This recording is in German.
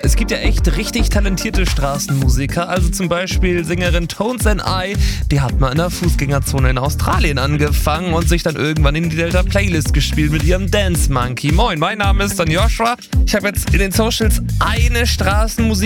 Es gibt ja echt richtig talentierte Straßenmusiker, also zum Beispiel Sängerin Tones and I, die hat mal in der Fußgängerzone in Australien angefangen und sich dann irgendwann in die Delta-Playlist gespielt mit ihrem Dance Monkey. Moin, mein Name ist dann Joshua. Ich habe jetzt in den Socials eine Straßenmusik